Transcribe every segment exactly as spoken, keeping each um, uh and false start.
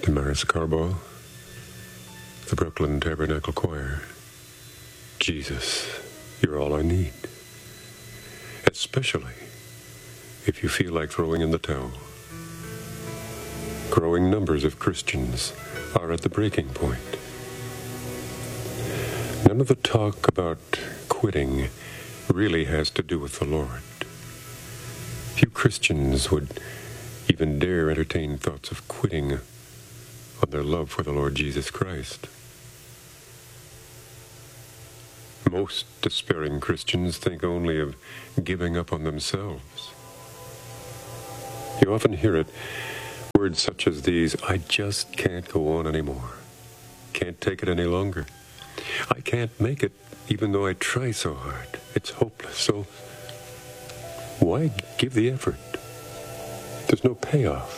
Damaris Carbo, the Brooklyn Tabernacle Choir. Jesus, you're all I need. Especially if you feel like throwing in the towel. Growing numbers of Christians are at the breaking point. None of the talk about quitting really has to do with the Lord. Few Christians would even dare entertain thoughts of quitting on their love for the Lord Jesus Christ. Most despairing Christians think only of giving up on themselves. You often hear it, words such as these: I just can't go on anymore. Can't take it any longer. I can't make it even though I try so hard. It's hopeless. So why give the effort? There's no payoff.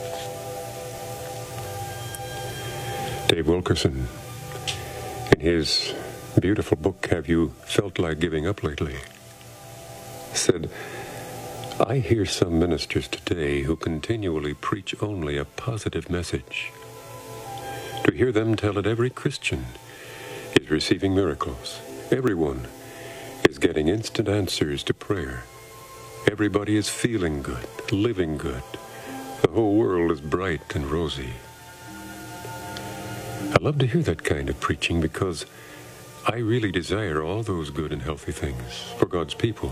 Dave Wilkerson, in his beautiful book, Have You Felt Like Giving Up Lately?, said, I hear some ministers today who continually preach only a positive message. To hear them tell it, every Christian is receiving miracles. Everyone is getting instant answers to prayer. Everybody is feeling good, living good. The whole world is bright and rosy. I love to hear that kind of preaching because I really desire all those good and healthy things for God's people.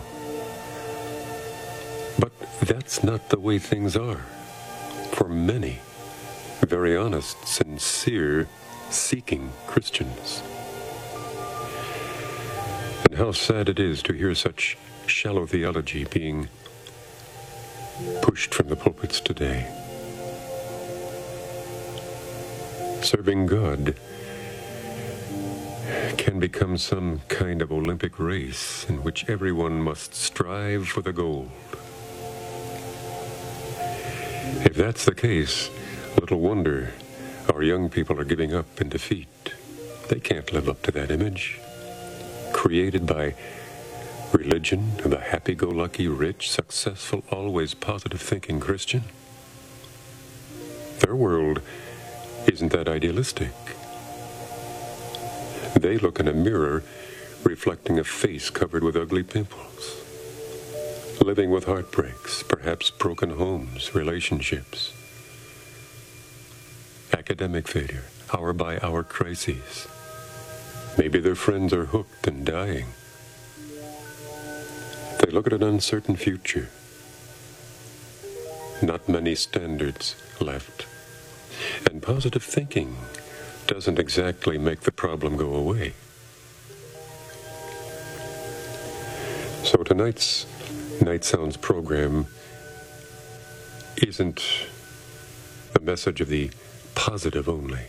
But that's not the way things are for many very honest, sincere, seeking Christians. And how sad it is to hear such shallow theology being pushed from the pulpits today. Serving God can become some kind of Olympic race in which everyone must strive for the gold. If that's the case, little wonder our young people are giving up in defeat. They can't live up to that image created by religion of a happy-go-lucky, rich, successful, always positive-thinking Christian. Their world isn't that idealistic. They look in a mirror reflecting a face covered with ugly pimples, living with heartbreaks, perhaps broken homes, relationships, academic failure, hour-by-hour crises. Maybe their friends are hooked and dying. They look at an uncertain future. Not many standards left. And positive thinking doesn't exactly make the problem go away. So tonight's Night Sounds program isn't the message of the positive only.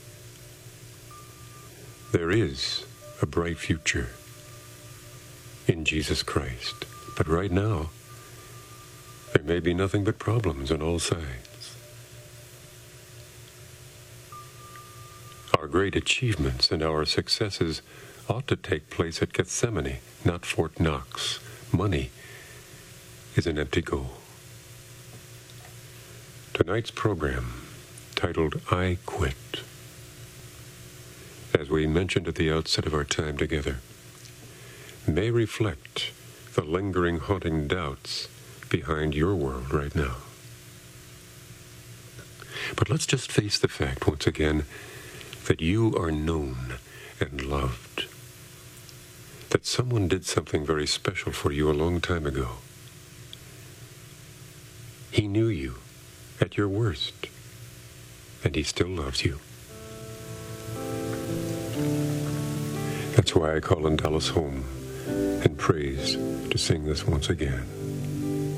There is a bright future in Jesus Christ. But right now, there may be nothing but problems on all sides. Our great achievements and our successes ought to take place at Gethsemane, not Fort Knox. Money is an empty goal. Tonight's program, titled I Quit, as we mentioned at the outset of our time together, may reflect the lingering, haunting doubts behind your world right now. But let's just face the fact once again that you are known and loved, that someone did something very special for you a long time ago. He knew you at your worst, and he still loves you. That's why I call in Dallas home and praise to sing this once again.